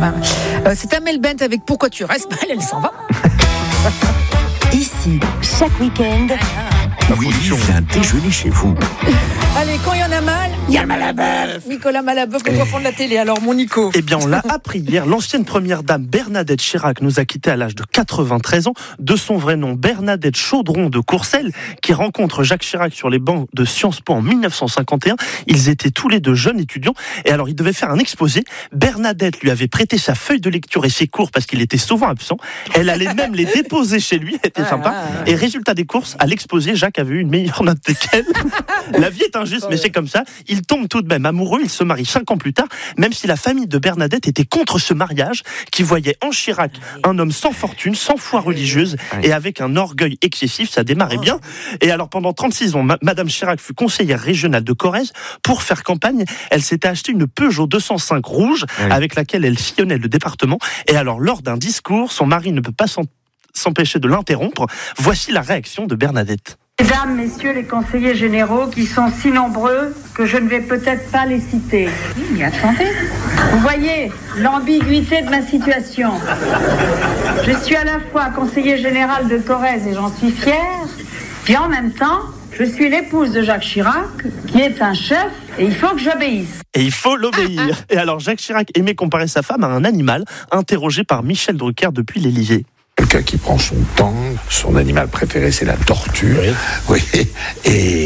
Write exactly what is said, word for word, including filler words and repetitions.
Ben, euh, c'est Amel Bent avec Pourquoi tu restes. Ben, elle, elle s'en va. Ici, chaque week-end, Oui, vient déjeuner chez vous. Allez, quand il y en a mal, il y a Malabeuf. Nicolas Malabeuf, le coiffeur de la télé. Alors, mon Nico. Eh bien, on l'a appris hier. L'ancienne première dame Bernadette Chirac nous a quittés à l'âge de quatre-vingt-treize ans. De son vrai nom, Bernadette Chaudron de Courcelles, qui rencontre Jacques Chirac sur les bancs de Sciences Po en dix-neuf cent cinquante et un. Ils étaient tous les deux jeunes étudiants. Et alors, ils devaient faire un exposé. Bernadette lui avait prêté sa feuille de lecture et ses cours parce qu'il était souvent absent. Elle allait même les déposer chez lui. C'était sympa. Et résultat des courses, à l'exposé, Jacques avait eu une meilleure note qu'elle. La vie est injuste, mais c'est comme ça. Ils tombent tout de même amoureux. Ils se marient cinq ans plus tard, même si la famille de Bernadette était contre ce mariage, qui voyait en Chirac un homme sans fortune, sans foi religieuse et avec un orgueil excessif. Ça démarrait bien. Et alors, pendant trente-six ans, ma- Madame Chirac fut conseillère régionale de Corrèze. Pour faire campagne, elle s'était acheté une Peugeot deux cent cinq rouge, oui, avec laquelle elle sillonnait le département. Et alors, lors d'un discours, son mari ne peut pas s'en- s'empêcher de l'interrompre. Voici la réaction de Bernadette. Mesdames, messieurs les conseillers généraux qui sont si nombreux que je ne vais peut-être pas les citer. Oui, mais attendez. Vous voyez l'ambiguïté de ma situation. Je suis à la fois conseiller général de Corrèze et j'en suis fière, puis en même temps, je suis l'épouse de Jacques Chirac, qui est un chef, et il faut que j'obéisse. Et il faut l'obéir. Et alors, Jacques Chirac aimait comparer sa femme à un animal, interrogé par Michel Drucker depuis l'Élysée. Quelqu'un qui prend son temps, son animal préféré c'est la tortue. Oui. Oui. Et